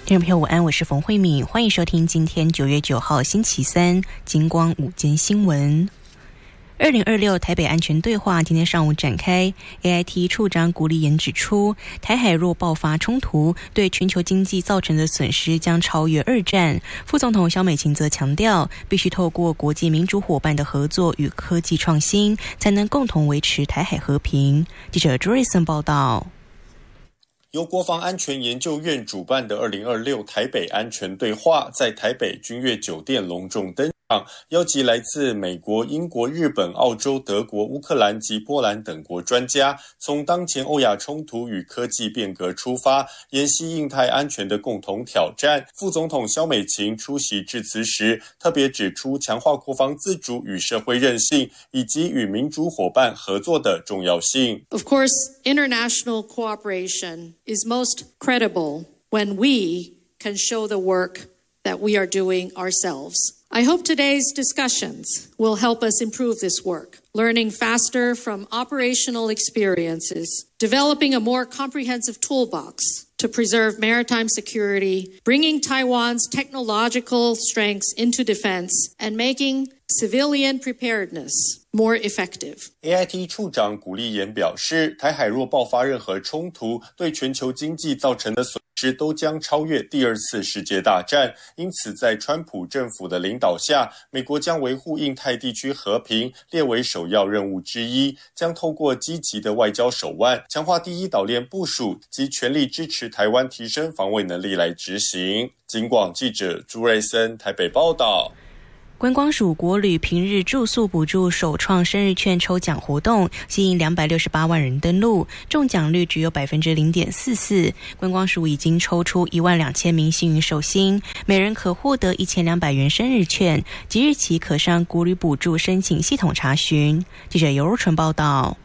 听众朋友午安，我是冯慧敏，欢迎收听今天9月9号星期三金光午间新闻。2026台北安全对话今天上午展开， AIT 处长古立言指出，台海若爆发冲突，对全球经济造成的损失将超越二战。副总统萧美琴则强调，必须透过国际民主伙伴的合作与科技创新，才能共同维持台海和平。记者 Joyson 报道。 由国防安全研究院主办的2026台北安全对话在台北君悦酒店隆重登场，邀集来自美国、英国、日本、澳洲、德国、乌克兰及波兰等国专家，从当前欧亚冲突与科技变革出发，研析印太安全的共同挑战。副总统萧美琴出席致辞时，特别指出强化国防自主与社会韧性，以及与民主伙伴合作的重要性。 Of course, international cooperation is most credible when we can show the work that we are doing ourselves.I hope today's discussions will help us improve this work, learning faster from operational experiences, developing a more comprehensive toolbox to preserve maritime security, bringing Taiwan's technological strengths into defense, and making civilian preparedness more effective. AIT 处长古立言表示，台海若爆发任何冲突，对全球经济造成的损失都将超越第二次世界大战。因此，在川普政府的领导下，美国将维护印太地区和平列为首要任务之一，将透过积极的外交手腕，强化第一岛链部署及全力支持台湾提升防卫能力来执行。警广记者朱瑞森台北报道。 观光署国旅平日住宿补助首创生日券抽奖活动，吸引268万人登录，中奖率只有 0.44%。观光署已经抽出12000名幸运寿星，每人可获得1200元生日券，即日起可上国旅补助申请系统查询。记者尤如纯报道。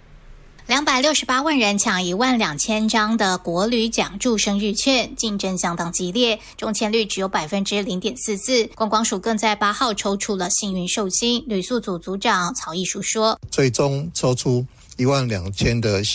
268万人抢12000张的国旅奖助生日券，竞争相当激烈，中签率只有 0.44%。观光署更在8号抽出了幸运寿星，旅宿组组长曹义书说， 最终抽出12000的